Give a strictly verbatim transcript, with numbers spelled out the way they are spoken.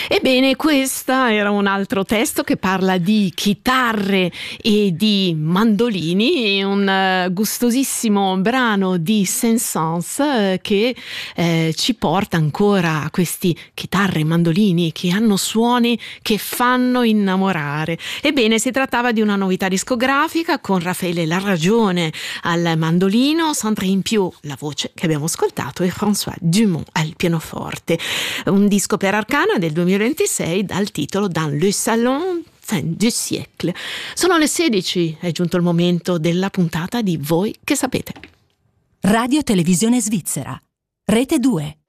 Ebbene, questa era un altro testo che parla di chitarre e di mandolini, un eh, gustosissimo brano di Saint-Saëns eh, che eh, ci porta ancora a questi chitarre e mandolini che hanno suoni che fanno innamorare. Ebbene, si trattava di una novità discografica con Raffaele Larragione al mandolino, Sandrine Piau, la voce che abbiamo ascoltato, e François Dumont al pianoforte. Un disco per Arcana del duemilaventisei dal titolo Dans le salon fin du siècle. Sono le sedici, è giunto il momento della puntata di Voi che sapete. Radio Televisione Svizzera, Rete due.